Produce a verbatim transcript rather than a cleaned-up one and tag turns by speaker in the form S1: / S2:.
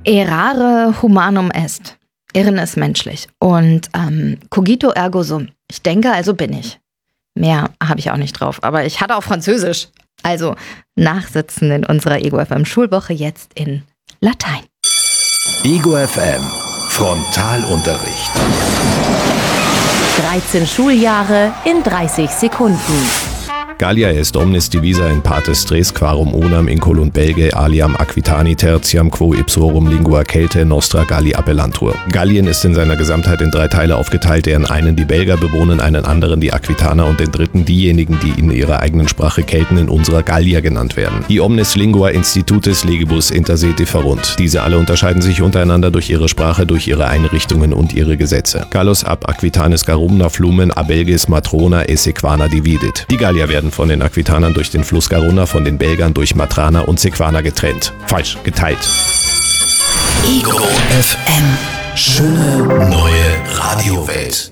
S1: Errare humanum est. Irren ist menschlich. Und ähm, cogito ergo sum. Ich denke, also bin ich. Mehr habe ich auch nicht drauf. Aber ich hatte auch Französisch. Also nachsitzen in unserer Ego F M Schulwoche jetzt in Latein.
S2: Ego F M Frontalunterricht.
S3: dreizehn Schuljahre in dreißig Sekunden.
S4: Gallia est omnis divisa in partes tres quarum unam incolunt Belgae aliam Aquitani tertiam quo ipsorum lingua Keltae nostra Galli appellantur. Gallien ist in seiner Gesamtheit in drei Teile aufgeteilt, deren einen die Belger bewohnen, einen anderen die Aquitaner und den dritten diejenigen, die in ihrer eigenen Sprache Kelten in unserer Gallier genannt werden. Die omnis lingua institutis legibus inter se differunt. Diese alle unterscheiden sich untereinander durch ihre Sprache, durch ihre Einrichtungen und ihre Gesetze. Gallus ab Aquitanis Garumna flumen a Belgis matrona e sequana dividit. Die Gallier werden von den Aquitanern durch den Fluss Garona, von den Belgern durch Matrana und Sequana getrennt. Falsch, geteilt.
S2: Ego F M. Schöne neue Radiowelt.